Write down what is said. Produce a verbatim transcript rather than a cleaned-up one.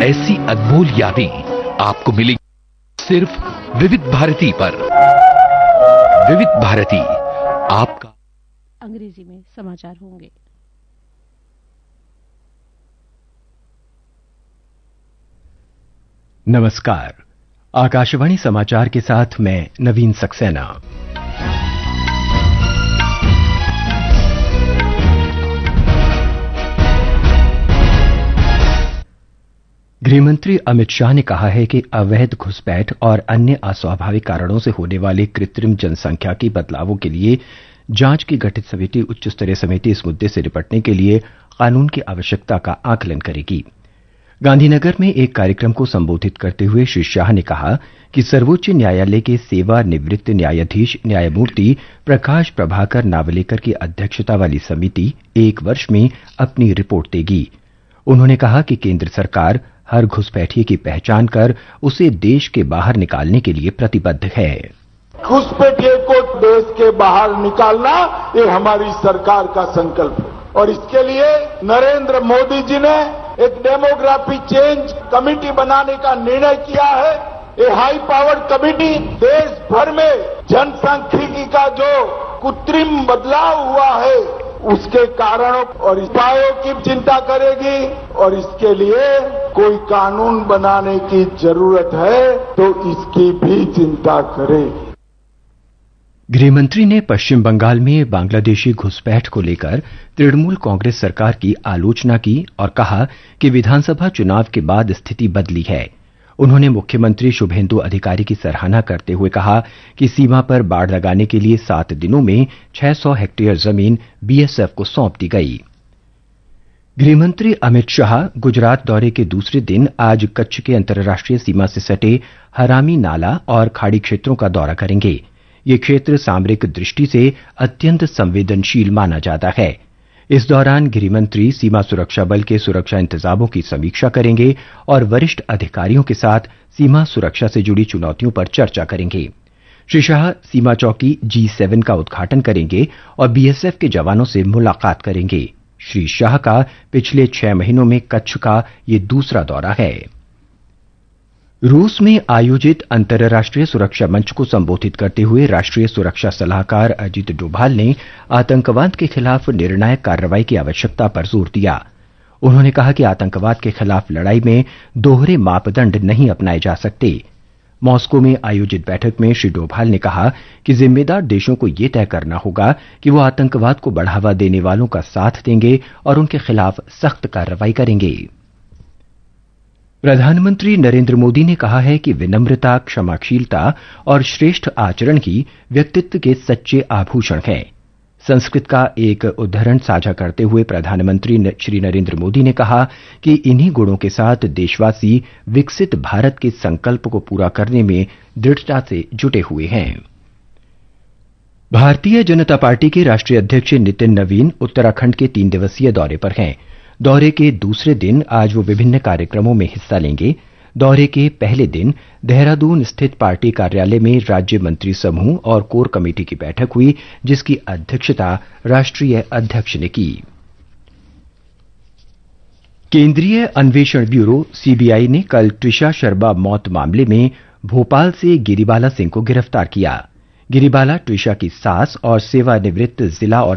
ऐसी अनमोल यादें आपको मिलेंगी सिर्फ विविध भारती पर। विविध भारती आपका। अंग्रेजी में समाचार होंगे। नमस्कार, आकाशवाणी समाचार के साथ मैं नवीन सक्सेना। गृहमंत्री अमित शाह ने कहा है कि अवैध घुसपैठ और अन्य अस्वाभाविक कारणों से होने वाले कृत्रिम जनसंख्या की बदलावों के लिए जांच की गठित समिति उच्च स्तरीय समिति इस मुद्दे से निपटने के लिए कानून की आवश्यकता का आकलन करेगी। गांधीनगर में एक कार्यक्रम को संबोधित करते हुए श्री शाह ने कहा कि सर्वोच्च न्यायालय के सेवानिवृत्त न्यायाधीश न्यायमूर्ति प्रकाश प्रभाकर नावलेकर की अध्यक्षता वाली समिति एक वर्ष में अपनी रिपोर्ट देगी। उन्होंने कहा कि केंद्र सरकार हर घुसपैठिए की पहचान कर उसे देश के बाहर निकालने के लिए प्रतिबद्ध है। घुसपैठिए को देश के बाहर निकालना ये हमारी सरकार का संकल्प है और इसके लिए नरेंद्र मोदी जी ने एक डेमोग्राफी चेंज कमेटी बनाने का निर्णय किया है। ये हाई पावर्ड कमेटी देश भर में जनसांख्यिकी का जो कृत्रिम बदलाव हुआ है उसके कारणों और उपायों की चिंता करेगी और इसके लिए कोई कानून बनाने की जरूरत है तो इसकी भी चिंता करेगी। गृहमंत्री ने पश्चिम बंगाल में बांग्लादेशी घुसपैठ को लेकर तृणमूल कांग्रेस सरकार की आलोचना की और कहा कि विधानसभा चुनाव के बाद स्थिति बदली है। उन्होंने मुख्यमंत्री शुभेंदु अधिकारी की सराहना करते हुए कहा कि सीमा पर बाड़ लगाने के लिए सात दिनों में छह सौ हेक्टेयर जमीन बीएसएफ को सौंप दी गई। गृहमंत्री अमित शाह गुजरात दौरे के दूसरे दिन आज कच्छ के अंतर्राष्ट्रीय सीमा से सटे हरामी नाला और खाड़ी क्षेत्रों का दौरा करेंगे। ये क्षेत्र सामरिक दृष्टि से अत्यंत संवेदनशील माना जाता है। इस दौरान गृहमंत्री सीमा सुरक्षा बल के सुरक्षा इंतजामों की समीक्षा करेंगे और वरिष्ठ अधिकारियों के साथ सीमा सुरक्षा से जुड़ी चुनौतियों पर चर्चा करेंगे। श्री शाह सीमा चौकी जी सेवन का उद्घाटन करेंगे और बीएसएफ के जवानों से मुलाकात करेंगे। श्री शाह का पिछले छह महीनों में कच्छ का ये दूसरा दौरा है। रूस में आयोजित अंतर्राष्ट्रीय सुरक्षा मंच को संबोधित करते हुए राष्ट्रीय सुरक्षा सलाहकार अजीत डोभाल ने आतंकवाद के खिलाफ निर्णायक कार्रवाई की आवश्यकता पर जोर दिया। उन्होंने कहा कि आतंकवाद के खिलाफ लड़ाई में दोहरे मापदंड नहीं अपनाए जा सकते। मॉस्को में आयोजित बैठक में श्री डोभाल ने कहा कि जिम्मेदार देशों को यह तय करना होगा कि वो आतंकवाद को बढ़ावा देने वालों का साथ देंगे और उनके खिलाफ सख्त कार्रवाई करेंगे। प्रधानमंत्री नरेंद्र मोदी ने कहा है कि विनम्रता, क्षमाशीलता और श्रेष्ठ आचरण ही व्यक्तित्व के सच्चे आभूषण हैं। संस्कृत का एक उदाहरण साझा करते हुए प्रधानमंत्री श्री नरेंद्र मोदी ने कहा कि इन्हीं गुणों के साथ देशवासी विकसित भारत के संकल्प को पूरा करने में दृढ़ता से जुटे हुए हैं। भारतीय जनता पार्टी के राष्ट्रीय अध्यक्ष नितिन नवीन उत्तराखंड के तीन दिवसीय दौरे पर हैं। दौरे के दूसरे दिन आज वो विभिन्न कार्यक्रमों में हिस्सा लेंगे। दौरे के पहले दिन देहरादून स्थित पार्टी कार्यालय में राज्य मंत्री समूह और कोर कमेटी की बैठक हुई, जिसकी अध्यक्षता राष्ट्रीय अध्यक्ष ने की। केंद्रीय अन्वेषण ब्यूरो सीबीआई ने कल ट्रिशा शर्मा मौत मामले में भोपाल से गिरिबाला सिंह को गिरफ्तार किया। गिरिबाला ट्रिशा की सास और सेवानिवृत्त जिला और